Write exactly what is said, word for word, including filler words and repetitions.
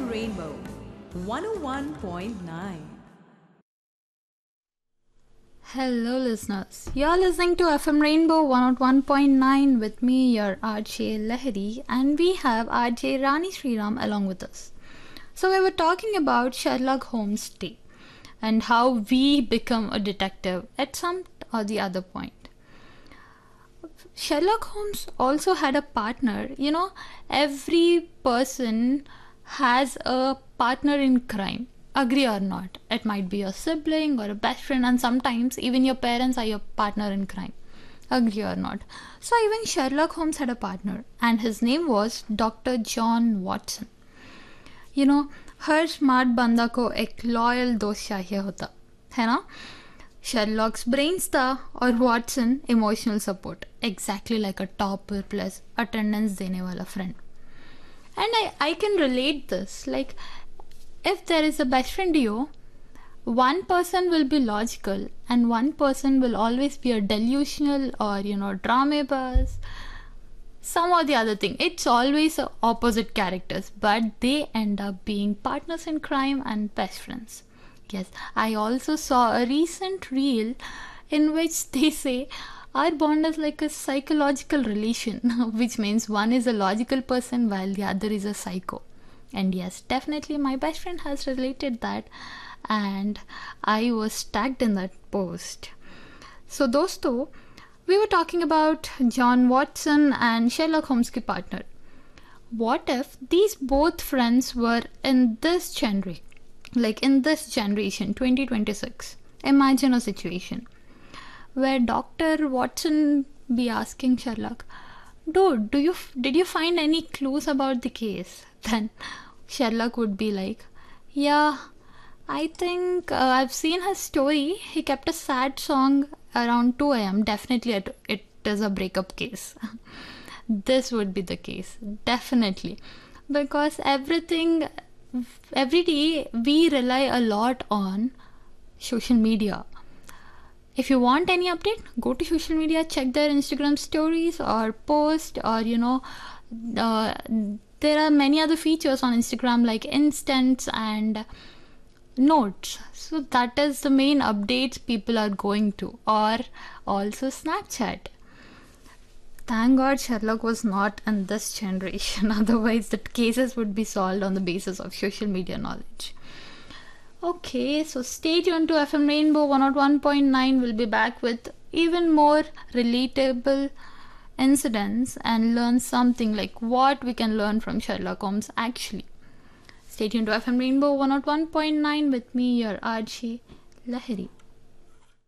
Rainbow one oh one point nine. Hello, listeners. You're listening to F M Rainbow one oh one point nine with me, your R J Lahiri, and we have R J Rani Sriram along with us. So, we were talking about Sherlock Holmes' day and how we become a detective at some or the other point. Sherlock Holmes also had a partner. You know, every person has a partner in crime. Agree or not, it might be a sibling or a best friend, and sometimes even your parents are your partner in crime. Agree or not. So even Sherlock Holmes had a partner, and his name was Doctor John Watson. You know, her smart बंदा को एक loyal दोस्त चाहिए होता है ना. Sherlock's brains था और Watson emotional support, exactly like a topper plus attendance देने वाला friend. And I, I can relate this. Like, if there is a best friend duo, one person will be logical and one person will always be a delusional or, you know, drama buzz, some or the other thing. It's always opposite characters, but they end up being partners in crime and best friends. Yes, I also saw a recent reel in which they say our bond is like a psychological relation, which means one is a logical person while the other is a psycho. And yes, definitely my best friend has related that, and I was tagged in that post. So, dosto, we were talking about John Watson and Sherlock Holmes' ki partner. What if these both friends were in this genre, like in this generation, twenty twenty-six? Imagine a situation where Doctor Watson be asking Sherlock, dude, do you did you find any clues about the case? Then Sherlock would be like, yeah, I think uh, I've seen his story. He kept a sad song around two a.m. Definitely it, it is a breakup case. This would be the case, definitely. Because everything, every day we rely a lot on social media. If you want any update, go to social media, check their Instagram stories or post, or you know, uh, there are many other features on Instagram like instants and notes. So that is the main updates people are going to, or also Snapchat. Thank God Sherlock was not in this generation, otherwise the cases would be solved on the basis of social media knowledge. Okay, so stay tuned to F M Rainbow one oh one point nine. We'll be back with even more relatable incidents and learn something like what we can learn from Sherlock Holmes actually. Stay tuned to F M Rainbow one oh one point nine with me, your R J Lahiri.